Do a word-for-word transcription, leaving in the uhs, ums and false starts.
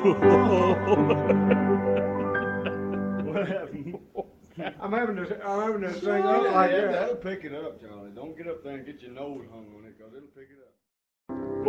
What happened? I'm having this, I'm having this thing up Yeah, like yeah, that. that'll pick it up, Charlie. Don't get up there and get your nose hung on it, because it'll pick it up.